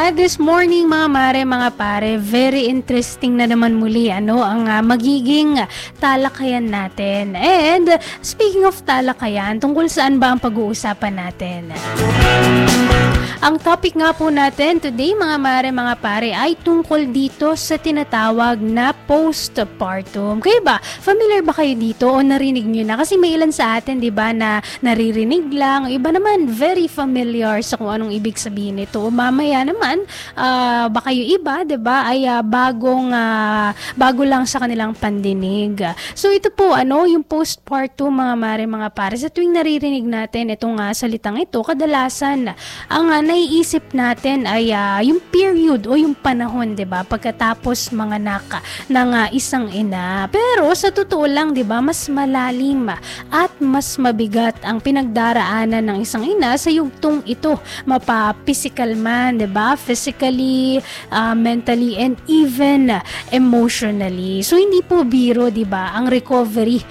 Alright, this morning mga mare, mga pare, very interesting na naman muli ang magiging talakayan natin. And speaking of talakayan, tungkol saan ba ang pag-uusapan natin? Ang topic nga po natin today mga mare, mga pare ay tungkol dito sa tinatawag na postpartum. Kayo ba? Familiar ba kayo dito o narinig nyo na? Kasi may ilan sa atin, di ba, na naririnig lang. Iba naman, very familiar sa kung anong ibig sabihin nito. O mamaya naman, baka yung iba, di ba, ay bago lang sa kanilang pandinig. So ito po, yung postpartum mga mare, mga pare. Sa tuwing naririnig natin itong salitang ito, kadalasan, ang naiisip natin ay yung period o yung panahon, 'di ba? Pagkatapos manganak ng isang ina. Pero sa totoo lang, 'di ba, mas malalim at mas mabigat ang pinagdaraanan ng isang ina sa yugtong ito, mapa-physical man, 'di ba? Physically, mentally and even emotionally. So hindi po biro, 'di ba, ang recovery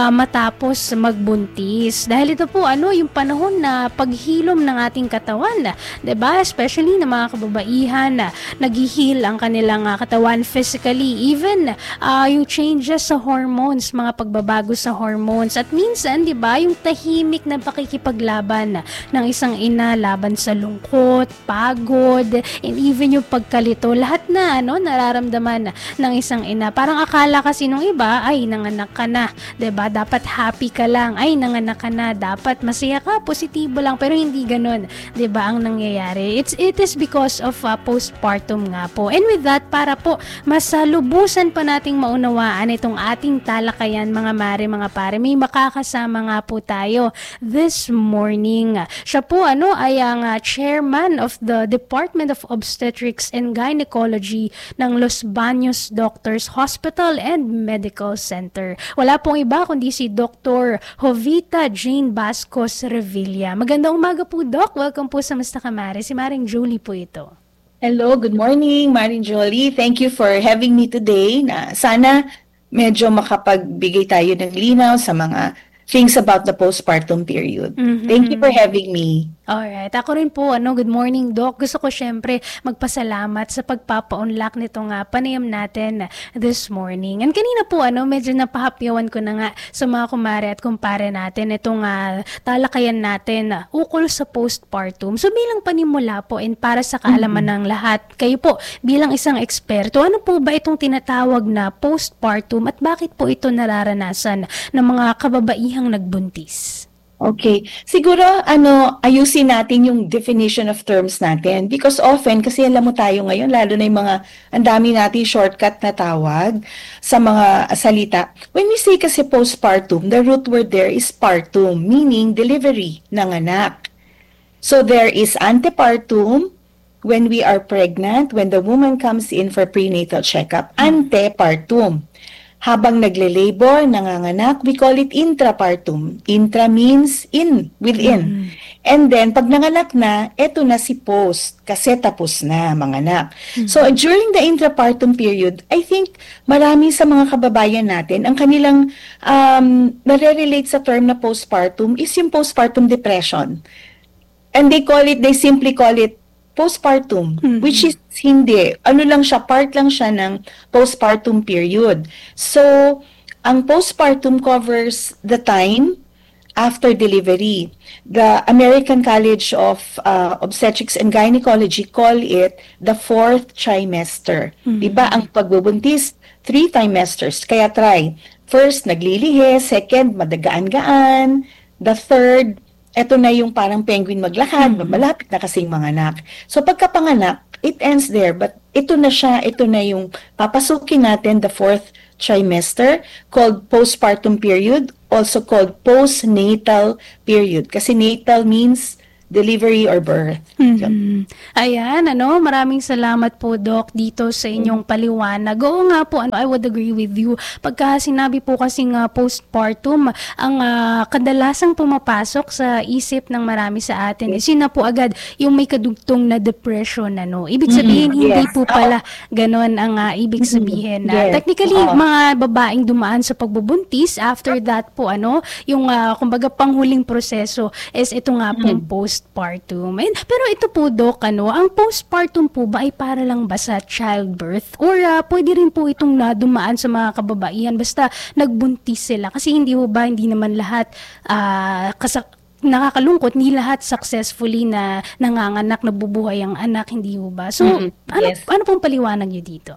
matapos magbuntis. Dahil ito po yung panahon na paghilom ng ating katawan, 'di ba? Especially na mga kababaihan na nag-heal ang kanilang katawan physically, even yung changes sa hormones, mga pagbabago sa hormones, at minsan, 'di ba, yung tahimik na pakikipaglaban ng isang ina laban sa lungkot, pagod, and even yung pagkalito, lahat na nararamdaman ng isang ina. Parang akala kasi nung iba ay nanganak ka na, 'di ba? Dapat happy ka lang, ay nanganak ka na, dapat masaya ka, positibo lang, pero hindi ganoon, 'di ba, ang nangyayari. It is because of postpartum nga po. And with that, para po mas lubusan pa nating maunawaan itong ating talakayan mga mare, mga pare, may makakasama nga po tayo this morning. Siya po ay ang chairman of the Department of Obstetrics and Gynecology ng Los Baños Doctors Hospital and Medical Center. Wala pong iba kundi si Dr. Jovita Jane Bascos Revilla. Magandang umaga po, Doc. Welcome po sa Musta Ka Mare. Si Maring Julie po ito. Hello, good morning, Maring Jolie. Thank you for having me today. Sana medyo makapagbigay tayo ng linaw sa mga things about the postpartum period. Thank you for having me. Alright. Ako rin po, good morning, Doc. Gusto ko syempre magpasalamat sa pagpapaunlak nitong panayam natin this morning. And kanina po, medyo napahapyawan ko na nga sa mga kumare at kumpare natin itong talakayan natin ukol sa postpartum. So bilang panimula po and para sa kaalaman ng lahat, kayo po bilang isang eksperto, ano po ba itong tinatawag na postpartum at bakit po ito nararanasan ng mga kababaihang nagbuntis? Okay. Siguro, ayusin natin yung definition of terms natin because often, kasi alam mo tayo ngayon, lalo na yung mga, ang dami natin shortcut na tawag sa mga salita. When we say kasi postpartum, the root word there is partum, meaning delivery ng anak. So there is antepartum, when we are pregnant, when the woman comes in for prenatal checkup, antepartum. Habang nagle-labor, nanganganak, we call it intrapartum. Intra means in, within. And then, pag nanganak na, eto na si post, kasi tapos na manganak. So, during the intrapartum period, I think marami sa mga kababayan natin, ang kanilang nare-relate sa term na postpartum is yung postpartum depression. And they simply call it postpartum, which is hindi. Lang siya, part lang siya ng postpartum period. So, ang postpartum covers the time after delivery. The American College of Obstetrics and Gynecology call it the 4th trimester. Diba? Ang pagbubuntis, 3 trimesters. Kaya try. First, naglilihi. Second, madagaan-gaan. The third, eto na yung parang penguin maglakad, malapit na kasing manganak. So pagkapanganak, it ends there. But ito na siya, ito na yung papasukin natin, the 4th trimester, called postpartum period, also called postnatal period. Kasi natal means delivery or birth. Ayan, maraming salamat po, Doc, dito sa inyong paliwanag. Oo nga po, I would agree with you. Pagka sinabi po kasing postpartum, ang kadalasang pumapasok sa isip ng marami sa atin is yun na po agad yung may kadugtong na depression. Ibig sabihin, hindi po pala ganon ang ibig sabihin. Technically, mga babaeng dumaan sa pagbubuntis, after that po, yung kumbaga panghuling proseso is ito nga po post postpartum. Pero ito po, Doc, ang postpartum po ba ay para lang ba sa childbirth? Or pwede rin po itong dumaan sa mga kababaihan basta nagbuntis sila? Kasi hindi naman lahat nakakalungkot, hindi lahat successfully na nanganganak, nabubuhay ang anak, hindi ba? So, Yes. ano pong paliwanag niyo dito?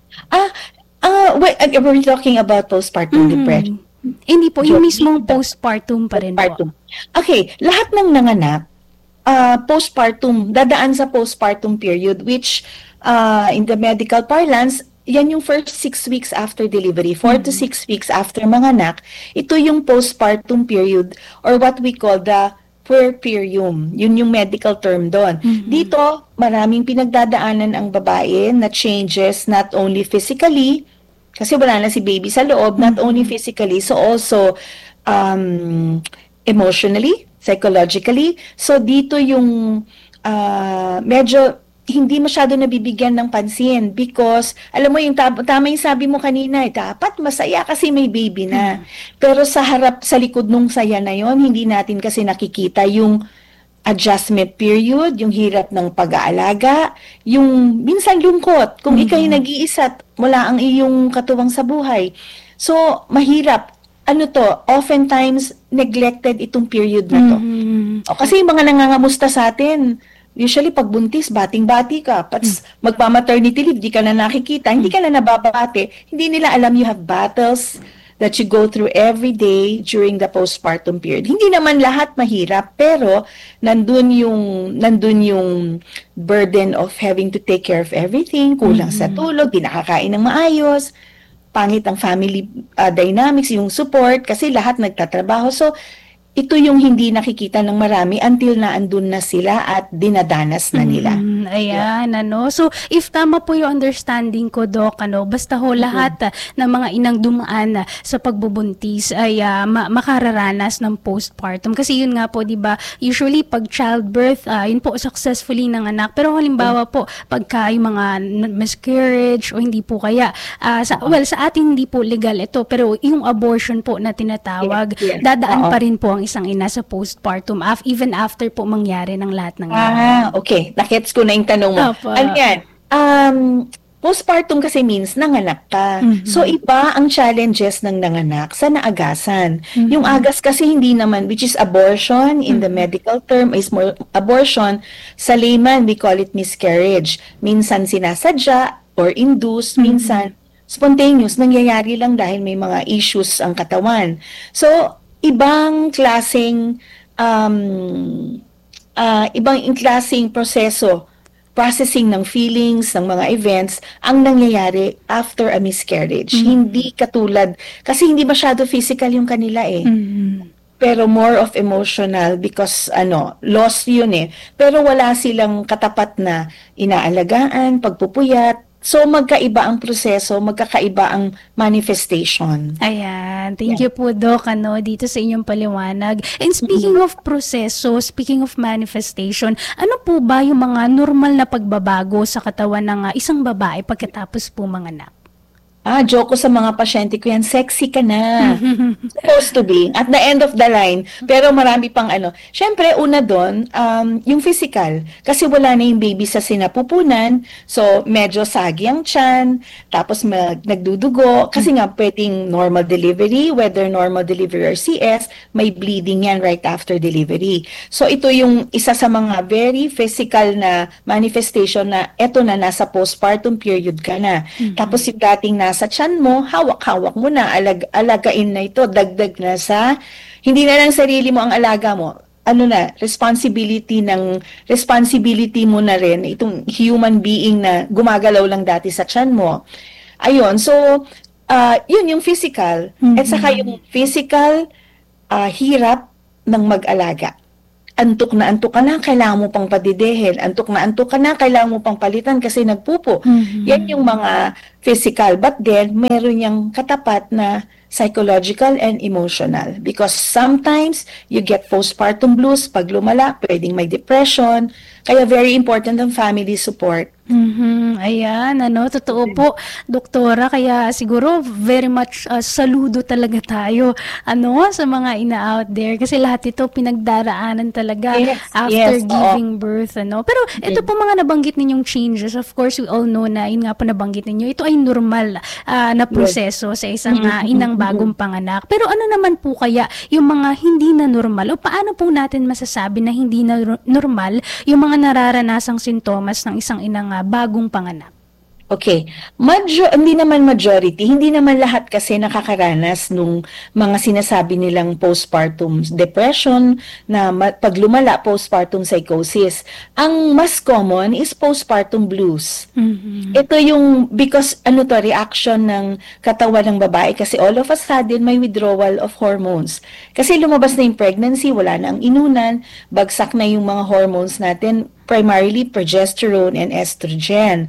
Were we talking about postpartum depression? Hindi po, yung mismong postpartum pa rin po. Postpartum. Okay, lahat ng nanganak, postpartum, dadaan sa postpartum period, which in the medical parlance, yan yung first 6 weeks after delivery, 4 to 6 weeks after manganak. Ito yung postpartum period or what we call the puerperium. Yun yung medical term doon. Dito, maraming pinagdadaanan ang babae na changes not only physically, kasi wala na si baby sa loob, not only physically, so also emotionally, psychologically. So dito yung medyo hindi masyado nabibigyan ng pansin because, alam mo yung tama yung sabi mo kanina, dapat masaya kasi may baby na. Pero sa likod nung saya na yon, hindi natin kasi nakikita yung adjustment period, yung hirap ng pag-aalaga, yung minsan lungkot, kung ikay nag-iisa at wala ang iyong katuwang sa buhay. So, mahirap. Oftentimes, neglected itong period na to. Kasi yung mga nangangamusta sa atin, usually pag buntis, bating-bati ka, magpa-maternity leave, di ka na nakikita, hindi ka na nababate, hindi nila alam you have battles that you go through every day during the postpartum period. Hindi naman lahat mahirap, pero nandun yung burden of having to take care of everything, kulang sa tulog, di nakakain ng maayos, pangit ang family dynamics, yung support, kasi lahat nagtatrabaho. So, ito yung hindi nakikita ng marami until na andun na sila at dinadanas na nila. Ayan, So, if tama po yung understanding ko, Doc, basta lahat ng mga inang dumaan sa pagbubuntis ay makararanas ng postpartum. Kasi yun nga po, di ba, usually pag childbirth, yun po successfully ng anak. Pero halimbawa po, pagka yung mga miscarriage o hindi po kaya, sa atin hindi po legal ito, pero yung abortion po na tinatawag, dadaan pa rin po ang isang ina sa postpartum even after po mangyari ng lahat ng okay. Nakits ko na yung tanong mo. Ano yan? Postpartum kasi means nanganak ka. So, iba ang challenges ng nanganak sa naagasan. Yung agas kasi hindi naman, which is abortion in the medical term, is more abortion. Sa layman, we call it miscarriage. Minsan sinasadya or induced, minsan spontaneous, nangyayari lang dahil may mga issues ang katawan. So, ibang klaseng processing ng feelings, ng mga events, ang nangyayari after a miscarriage. Hindi katulad, kasi hindi masyado physical yung kanila pero more of emotional because loss yun Pero wala silang katapat na inaalagaan, pagpupuyat. So, magkaiba ang proseso, magkakaiba ang manifestation. Ayan. Thank you po, Doc, dito sa inyong paliwanag. And speaking of proseso, speaking of manifestation, ano po ba yung mga normal na pagbabago sa katawan ng isang babae pagkatapos po manganak? Joke ko sa mga pasyente ko yan, sexy ka na. Supposed to be. At the end of the line. Pero marami pang Siyempre, una doon, yung physical. Kasi wala na yung baby sa sinapupunan. So, medyo sagi ang tiyan. Tapos, nagdudugo. Kasi nga, pwedeng normal delivery. Whether normal delivery or CS, may bleeding yan right after delivery. So, ito yung isa sa mga very physical na manifestation na eto na, nasa postpartum period ka na. Tapos, yung dating nasa tiyan mo, hawak-hawak mo na, alagain na ito, dagdag na hindi na lang sarili mo ang alaga mo, responsibility mo na rin, itong human being na gumagalaw lang dati sa tiyan mo. Ayun, so, yun yung physical, at saka yung physical, hirap ng mag-alaga. Antok na antok ka na, kailangan mo pang padidehin. Antok na antok ka na, kailangan mo pang palitan kasi nagpupo. Yan yung mga physical. But then, meron yung katapat na psychological and emotional. Because sometimes, you get postpartum blues. Pag lumala, pwedeng may depression. Kaya very important ang family support. Ayan, totoo po, doktora. Kaya siguro very much saludo talaga tayo, sa mga ina out there. Kasi lahat ito pinagdaraanan talaga after giving birth, Pero ito po mga nabanggit ninyong changes, of course, we all know na, yun nga po nabanggit ninyo, ito ay normal na proseso sa isang inang bagong panganak. Pero ano naman po kaya yung mga hindi na normal, o paano po natin masasabi na hindi na normal yung mga nararanasang sintomas ng isang inang bagong panganak? Okay. Hindi naman majority, hindi naman lahat kasi nakakaranas nung mga sinasabi nilang postpartum depression na pag lumala, postpartum psychosis. Ang mas common is postpartum blues. Ito yung, because reaction ng katawan ng babae kasi all of a sudden may withdrawal of hormones. Kasi lumabas na yung pregnancy, wala na ang inunan, bagsak na yung mga hormones natin, primarily progesterone and estrogen.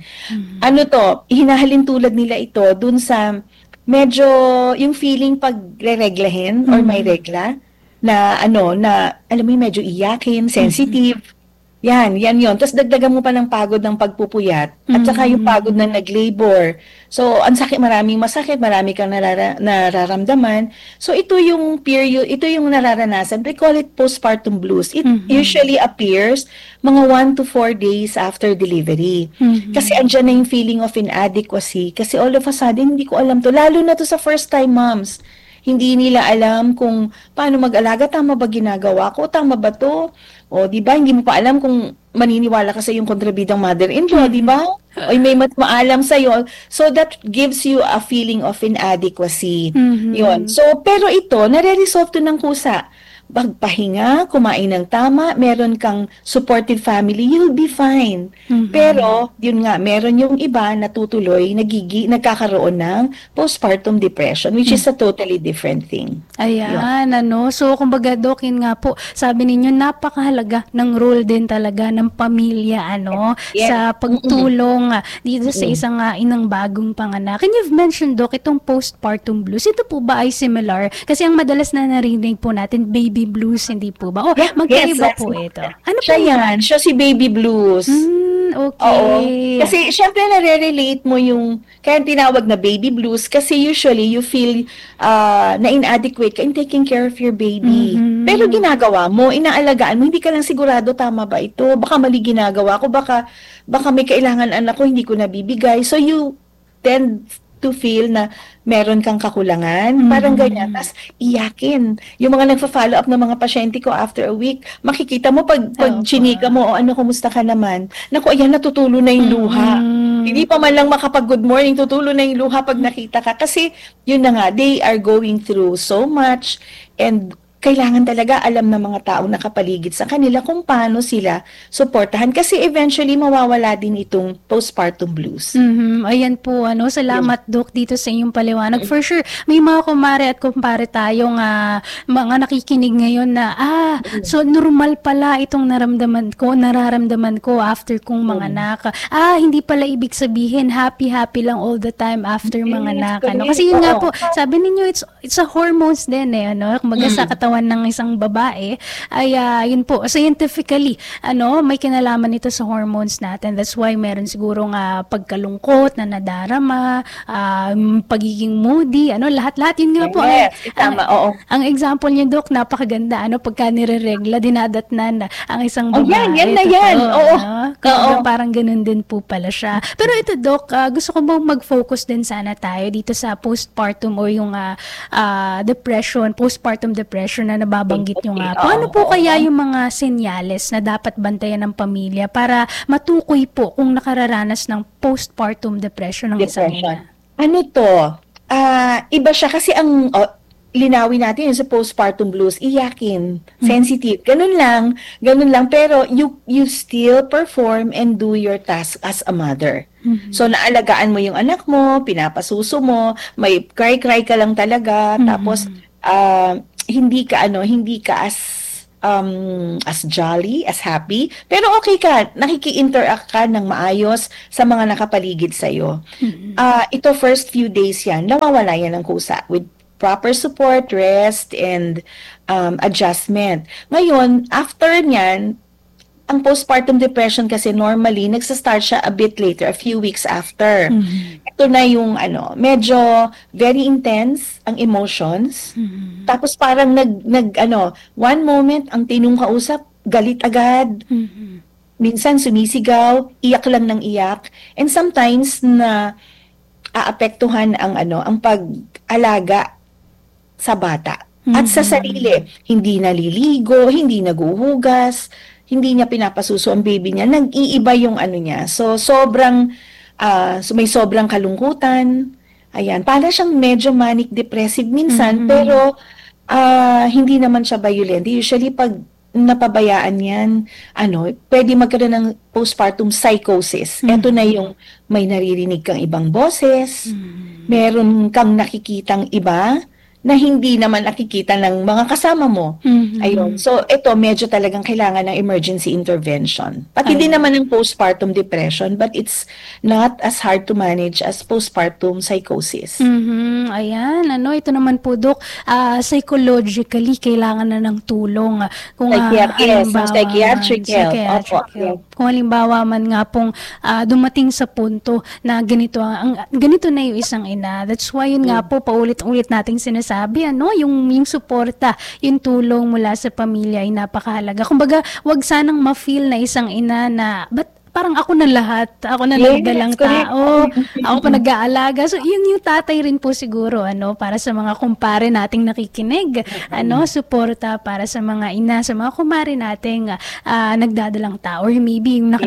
Hinahalin tulad nila ito dun sa medyo yung feeling pag re-reglahin or may regla na alam mo medyo iyakin, sensitive. Yan yun. Tapos dagdagan mo pa ng pagod ng pagpupuyat at saka yung pagod ng nag-labor. So, ang sakit, maraming masakit, marami kang nararamdaman. So, ito yung period, ito yung nararanasan. We call it postpartum blues. It usually appears mga 1 to 4 days after delivery. Kasi andyan na yung feeling of inadequacy. Kasi all of a sudden, hindi ko alam to. Lalo na to sa first-time moms. Hindi nila alam kung paano mag-alaga, tama ba ginagawa ko, tama ba to? O, di ba, hindi mo pa alam kung maniniwala ka sa yung kontrabidang mother-in-law, di ba? O may mas maalam sa'yo. So, that gives you a feeling of inadequacy. Yun. So, pero ito, nare-resolve to ng kusa. Magpahinga, kumain ng tama, meron kang supportive family, you'll be fine. Pero, yun nga, meron yung iba natutuloy, nagkakaroon ng postpartum depression, which is a totally different thing. Ayan, So, kumbaga, Doc, yun nga po, sabi ninyo, napakahalaga ng role din talaga ng pamilya, sa pagtulong dito sa isang inang bagong panganak. And you've mentioned, Doc, itong postpartum blues. Ito po ba ay similar? Kasi ang madalas na narinig po natin, baby blues, hindi po ba? Magkaiba po ito. Ano siya po yan? Siya si baby blues. Okay. Oo. Kasi syempre nare-relate mo yung, kaya tinawag na baby blues kasi usually you feel na inadequate ka in taking care of your baby. Pero ginagawa mo, inaalagaan mo, hindi ka lang sigurado tama ba ito? Baka mali ginagawa ko, baka may kailangan anak ko, hindi ko nabibigay. So you tend to feel na meron kang kakulangan, parang ganyan. Tapos iyakin. Yung mga nagfa-follow up ng mga pasyente ko after a week, makikita mo pag chinika mo, kumusta ka naman? Naku, ayan, natutulo na yung luha. Hindi pa man lang makapag-good morning, tutulo na yung luha pag nakita ka. Kasi, yun na nga, they are going through so much and kailangan talaga alam ng mga taong nakapaligid sa kanila kung paano sila suportahan kasi eventually mawawala din itong postpartum blues. Ayan po, salamat Doc dito sa inyong paliwanag. For sure, may mga kumare at kumpare tayong mga nakikinig ngayon na, so normal pala itong nararamdaman ko after kong manganak. Hindi pala ibig sabihin happy lang all the time after manganak. Kasi yun nga po, sabi ninyo, it's a hormones din Kumaga sa katawan ng isang babae ay yun po scientifically may kinalaman ito sa hormones natin. That's why meron siguro pagkalungkot na nadarama, pagiging moody, lahat-lahat yun nga po. Tama, oo. Ang example niyo, Doc, napakaganda. Pagka nireregla, dinadatnan ang isang babae. Yan na yan. Oo. Parang ganun din po pala siya. Pero ito, Doc, gusto ko bang mag-focus din sana tayo dito sa postpartum o yung postpartum depression na nababanggit nyo nga po. Ano po kaya yung mga senyales na dapat bantayan ng pamilya para matukoy po kung nakararanas ng postpartum depression ng isang ina? Iba siya kasi ang linawin natin yung sa postpartum blues, iyakin, sensitive, ganun lang, pero you still perform and do your task as a mother. So, naalagaan mo yung anak mo, pinapasuso mo, may cry ka lang talaga, tapos, hindi ka as jolly, as happy, pero okay ka, nakiki-interact ka ng maayos sa mga nakapaligid sa'yo. Ito first few days yan, nawawala yan ng kusa with proper support, rest, and adjustment. Ngayon, after nyan, ang postpartum depression kasi normally nagsa-start siya a bit later, a few weeks after. Ito na yung medyo very intense ang emotions. Tapos parang one moment ang tinong kausap, galit agad. Minsan sumisigaw, iyak lang ng iyak. And sometimes na aapektuhan ang pag-alaga sa bata. At sa sarili, hindi naliligo, hindi naguhugas, hindi niya pinapasuso ang baby niya, nag-iiba yung niya. So may sobrang kalungkutan. Ayan, para siyang medyo manic depressive minsan, pero hindi naman siya violent. Usually pag napabayaan yan, pwede magkaroon ng postpartum psychosis. Ito na yung may naririnig kang ibang boses, meron kang nakikitang iba na hindi naman nakikita ng mga kasama mo. Ayun. So, ito medyo talagang kailangan ng emergency intervention. Pati din naman ng postpartum depression, but it's not as hard to manage as postpartum psychosis. Ayan, ito naman po, Dok, psychologically, kailangan na ng tulong. Kung psychiatric help. Kung halimbawa man nga pong dumating sa punto na ganito na yung isang ina. That's why yun nga po, paulit-ulit nating sinasabi, yung suporta, yung tulong mula sa pamilya ay napakahalaga. Kumbaga, wag sanang ma-feel na isang ina na, parang ako na lahat, ako na nagdalang tao, ako pa nag-aalaga. So, yun yung tatay rin po siguro, para sa mga kumpare nating nakikinig, suporta para sa mga ina, sa mga kumare nating nagdadalang tao, or maybe yung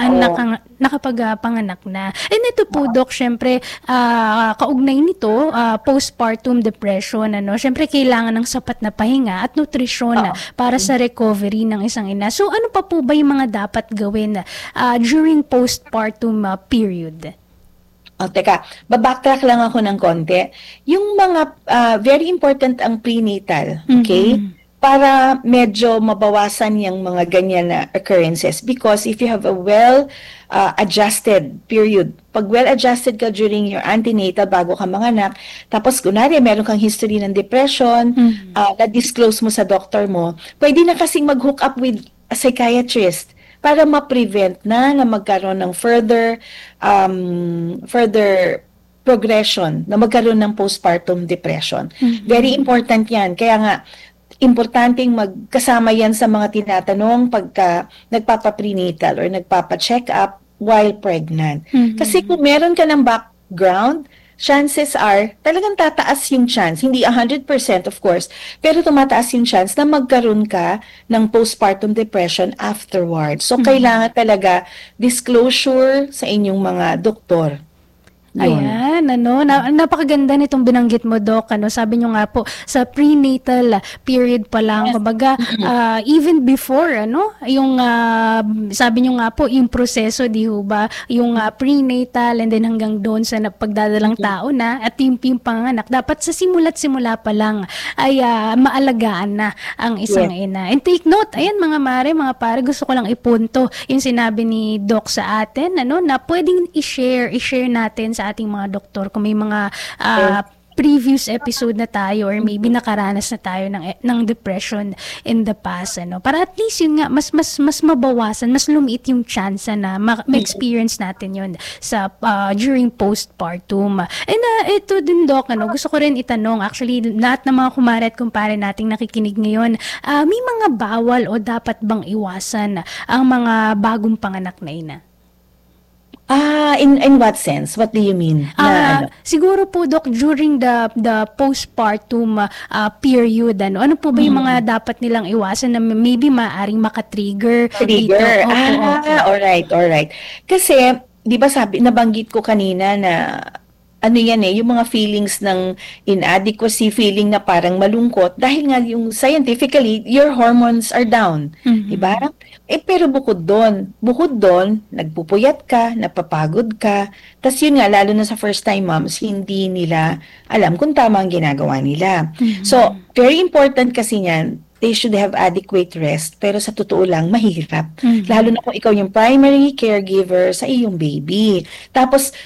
nakapagpanganak na. And ito po, Doc, syempre, kaugnay nito, postpartum depression, syempre kailangan ng sapat na pahinga at nutrisyon para sa recovery ng isang ina. So, ano pa po ba yung mga dapat gawin during postpartum period? Teka, babacktrack lang ako ng konti. Yung mga, very important ang prenatal, okay? Para medyo mabawasan yung mga ganyan na occurrences. Because if you have a well-adjusted period, pag well-adjusted ka during your antenatal bago ka manganak, tapos kunwari meron kang history ng depression, na-disclose mo sa doctor mo, pwede na kasing mag-hook up with a psychiatrist para ma-prevent na magkaroon ng further progression, na magkaroon ng postpartum depression. Very important yan. Kaya nga, importanteng magkasama yan sa mga tinatanong pagka nagpapa-prenatal or nagpapa-check up while pregnant. Kasi kung meron ka ng background, chances are, talagang tataas yung chance. Hindi 100% of course, pero tumataas yung chance na magkaroon ka ng postpartum depression afterwards. So, kailangan talaga disclosure sa inyong mga doktor. Yun. Ayan, napakaganda nitong binanggit mo, Doc. Sabi nyo nga po, sa prenatal period pa lang, kumbaga, even before, yung, sabi nyo nga po, yung proseso, di ho ba, yung prenatal and then hanggang doon sa pagdadalang tao na, at yung panganak, dapat sa simula't simula pa lang ay maalagaan na ang isang ina. And take note, ayan mga mare, mga pare, gusto ko lang ipunto yung sinabi ni Doc sa atin, na pwedeng i-share natin sa ating mga doktor kung may mga previous episode na tayo or maybe nakaranas na tayo ng depression in the past, para at least yun nga mas mabawasan, mas lumiit yung chance na ma-experience natin yun sa during postpartum. And ito din, Doc, gusto ko rin itanong, actually lahat ng mga kumare at kumpare nating nakikinig ngayon, may mga bawal o dapat bang iwasan ang mga bagong panganak na ina? In what sense? What do you mean? Siguro po, Doc, during the postpartum period, ano po ba yung mga dapat nilang iwasan na maybe maaring makatrigger? Trigger? Alright. Kasi, di ba nabanggit ko kanina na yung mga feelings ng inadequacy, feeling na parang malungkot, dahil nga yung scientifically, your hormones are down. Diba? Pero bukod doon, nagpupuyat ka, napapagod ka, tas yun nga, lalo na sa first time moms, hindi nila alam kung tama ang ginagawa nila. So, very important kasi niyan, they should have adequate rest, pero sa totoo lang, mahirap. Lalo na kung ikaw yung primary caregiver sa iyong baby. Tapos,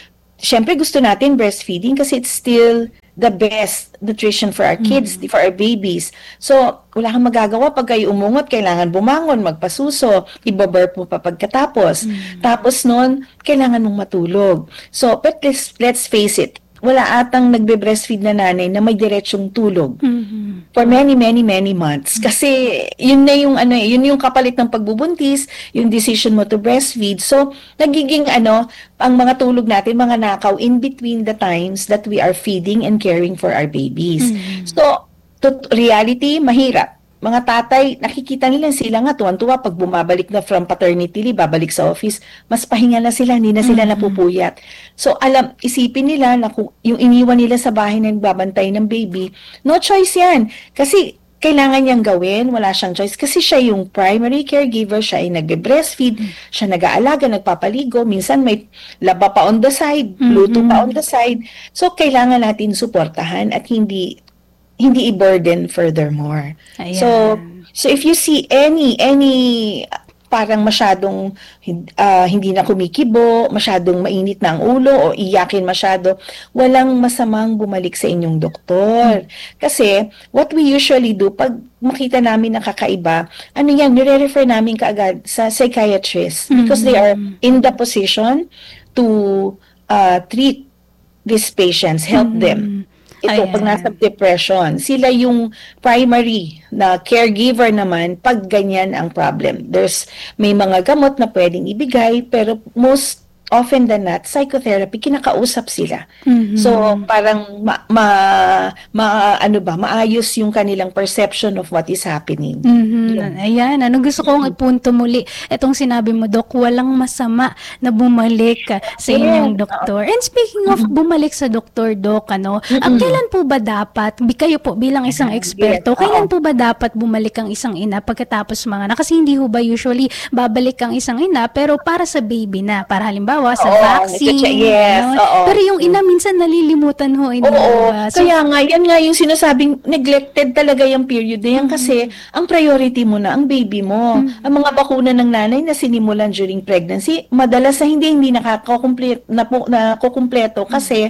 syempre gusto natin breastfeeding kasi it's still the best nutrition for our kids, for our babies. So, wala kang magagawa pag kayo umungot, kailangan bumangon, magpasuso, ibaburp mo pa pagkatapos. Tapos nun, kailangan mong matulog. So, but let's face it, wala atang nagbe-breastfeed na nanay na may diretsong tulog for many months. Kasi yun na yung yun yung kapalit ng pagbubuntis, yung decision mo to breastfeed. So nagiging ang mga tulog natin mga nakaw in between the times that we are feeding and caring for our babies. So reality mahirap. Mga tatay, nakikita nila sila nga tuwan-tuwa pag bumabalik na from paternity leave, babalik sa office, mas pahinga na sila, hindi na sila napupuyat. So isipin nila na kung yung iniwan nila sa bahay na nagbabantay ng baby, no choice yan. Kasi kailangan niyang gawin, wala siyang choice. Kasi siya yung primary caregiver, siya ay nagbe-breastfeed, siya nag-aalaga, nagpapaligo, minsan may laba pa on the side, luto pa on the side. So kailangan natin suportahan at hindi i-burden furthermore. Ayan. So if you see any parang masyadong hindi na kumikibo, masyadong mainit na ang ulo o iyakin masyado, walang masamang bumalik sa inyong doktor. Kasi what we usually do pag makita namin na kakaiba, nire-refer namin kaagad sa psychiatrist because they are in the position to treat these patients, help them. Ito, pag nasa depression, sila yung primary na caregiver naman pag ganyan ang problem. May mga gamot na pwedeng ibigay, pero most often than not, psychotherapy, kinakausap sila. So, parang maayos yung kanilang perception of what is happening. Ayan, gusto kong ipunto muli. Itong sinabi mo, Dok, walang masama na bumalik sa inyong doktor. And speaking of bumalik sa doktor, Dok, ang kailan po ba dapat, kayo po bilang isang eksperto, kailan po ba dapat bumalik ang isang ina pagkatapos mga anak? Kasi hindi ho ba usually babalik ang isang ina, pero para sa baby na, para halimbawa sa vaccine. Pero yung ina minsan nalilimutan ho. Kaya nga, yan nga yung sinasabing neglected talaga yung period na yan kasi ang priority mo na ang baby mo. Ang mga bakuna ng nanay na sinimulan during pregnancy, madalas na hindi nakukumpleto kasi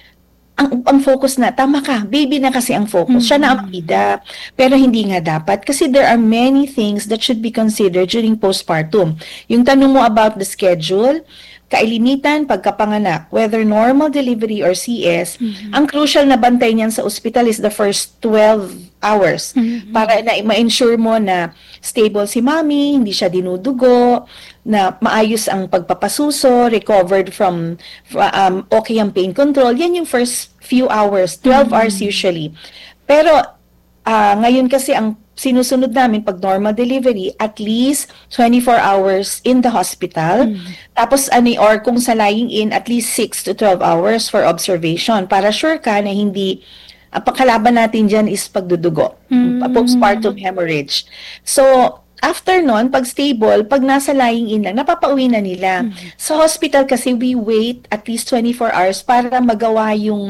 ang focus na, tama ka, baby na kasi ang focus. Siya na ang bida. Pero hindi nga dapat kasi there are many things that should be considered during postpartum. Yung tanong mo about the schedule, kailimitan, pagkapanganak, whether normal delivery or CS, ang crucial na bantay niyan sa ospital is the first 12 hours para na ma-ensure mo na stable si mommy, hindi siya dinudugo, na maayos ang pagpapasuso, recovered from okay ang pain control. Yan yung first few hours, 12 hours usually. Pero ngayon kasi ang sinusunod namin pag normal delivery, at least 24 hours in the hospital. Tapos, or kung sa lying in, at least 6 to 12 hours for observation para sure ka na hindi, ang pagkalaban natin dyan is pagdudugo, postpartum hemorrhage. So, after nun, pag stable, pag nasa lying in lang, napapauwi na nila. Sa hospital kasi, we wait at least 24 hours para magawa yung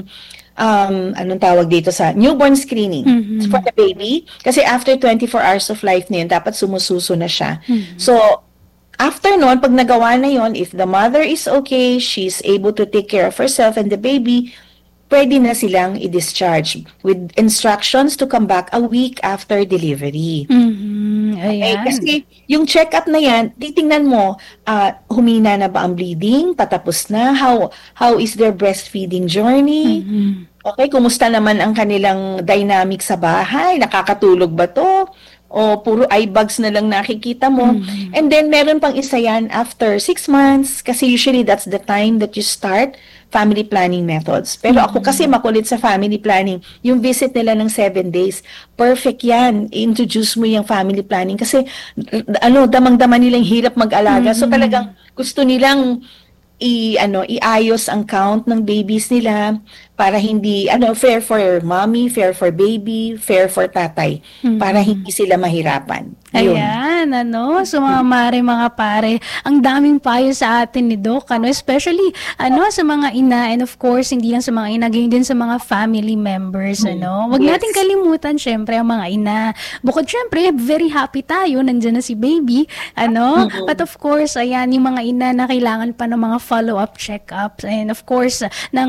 anong tawag dito sa newborn screening for the baby. Kasi after 24 hours of life na yun, dapat sumususo na siya. So, after nun, pag nagawa na yun, if the mother is okay, she's able to take care of herself and the baby, pwede na silang i-discharge with instructions to come back a week after delivery. Okay? Kasi yung check-up na yan, titingnan mo, humina na ba ang bleeding? Patapos na? How is their breastfeeding journey? Okay, kumusta naman ang kanilang dynamic sa bahay? Nakakatulog ba to? O puro eye bags na lang nakikita mo? And then, meron pang isa yan after 6 months, kasi usually that's the time that you start family planning methods. Pero ako kasi makulit sa family planning, yung visit nila ng 7 days, perfect yan. I-introduce mo yung family planning kasi damang-dama nilang hirap mag-alaga. So talagang gusto nilang iayos ang count ng babies nila, para hindi, fair for mommy, fair for baby, fair for tatay, para hindi sila mahirapan. Yun. Ayan, so mga mare, mga pare, ang daming payo sa atin ni Doc, especially, sa mga ina, and of course, hindi lang sa mga ina, ganyan din sa mga family members, Wag nating kalimutan, syempre, ang mga ina. Bukod, syempre, very happy tayo, nandyan na si baby, But of course, ayan, yung mga ina na kailangan pa ng mga follow-up check-ups, and of course,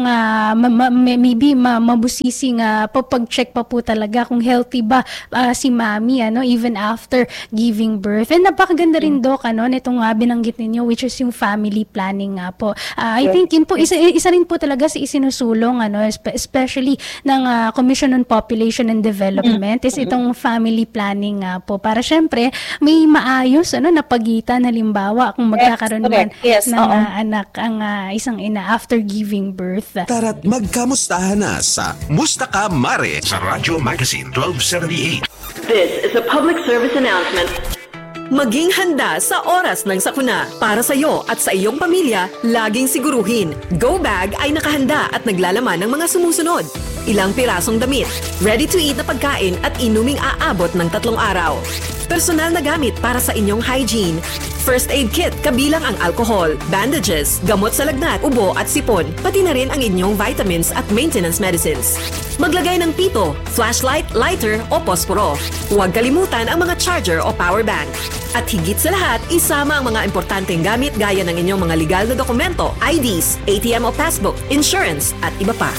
maybe mabusising pag-check pa po talaga kung healthy ba si mami, even after giving birth. And napakaganda rin, Doc, nitong binanggit ninyo, which is yung family planning nga po. I think yun po, isa rin po talaga sa isinusulong, especially ng Commission on Population and Development, is itong family planning nga po. Para syempre, may maayos, na pagitan, halimbawa, kung magkakaroon man ng anak ang isang ina after giving birth. Tara't magkamustahan na sa Musta Ka Mare sa Radyo Magazine 1278. This is a public service announcement. Maging handa sa oras ng sakuna. Para sa iyo at sa iyong pamilya, laging siguruhin, Go Bag ay nakahanda at naglalaman ng mga sumusunod. Ilang pirasong damit, ready-to-eat na pagkain at inuming aabot ng 3 araw. Personal na gamit para sa inyong hygiene. First aid kit kabilang ang alcohol, bandages, gamot sa lagnat, ubo at sipon, pati na rin ang inyong vitamins at maintenance medicines. Maglagay ng pito, flashlight, lighter o posporo. Huwag kalimutan ang mga charger o power bank. At higit sa lahat, isama ang mga importanteng gamit gaya ng inyong mga legal na dokumento, IDs, ATM o passbook, insurance at iba pa.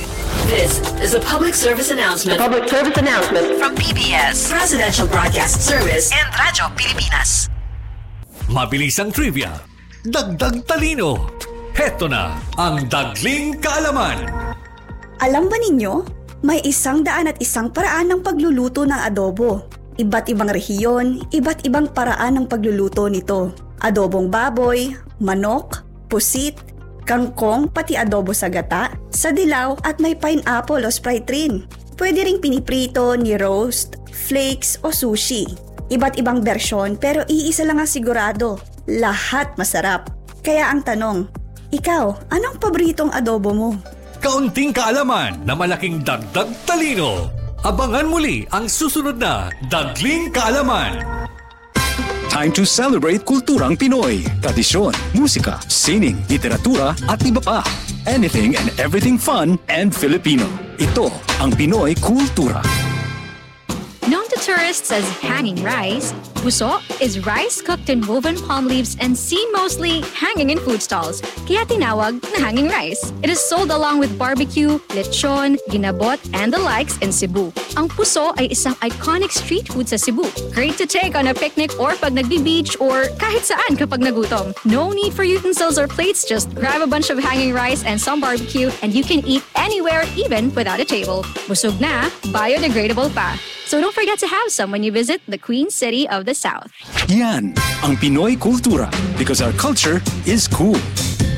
This is a public service announcement. Public service announcement From PBS, Presidential Broadcast Service and Radyo Pilipinas. Mabilis ang trivia, dagdag talino. Heto na ang Dagling Kaalaman. Alam ba ninyo, may 101 paraan ng pagluluto ng adobo. Iba't ibang rehiyon, iba't ibang paraan ng pagluluto nito. Adobong baboy, manok, pusit, kangkong, pati adobo sa gata, sa dilaw at may pineapple o Sprite rin. Pwede ring piniprito, ni-roast, flakes o sushi. Iba't ibang bersyon pero iisa lang ang sigurado, lahat masarap. Kaya ang tanong, ikaw, anong paboritong adobo mo? Kaunting kaalaman na malaking dagdag talino. Abangan muli ang susunod na Dagling Kaalaman. Time to celebrate kulturang Pinoy, tradisyon, musika, sining, literatura at iba pa. Anything and everything fun and Filipino. Ito ang Pinoy Kultura. Known to tourists as hanging rice, puso is rice cooked in woven palm leaves and seen mostly hanging in food stalls, kaya tinawag na hanging rice. It is sold along with barbecue, lechon, ginabot, and the likes in Cebu. Ang puso ay isang iconic street food sa Cebu. Great to take on a picnic or pag nagbi-beach or kahit saan kapag nagutom. No need for utensils or plates, just grab a bunch of hanging rice and some barbecue and you can eat anywhere even without a table. Busog na, biodegradable pa. So don't forget to have some when you visit the Queen City of the South. Yan ang Pinoy Kultura because our culture is cool.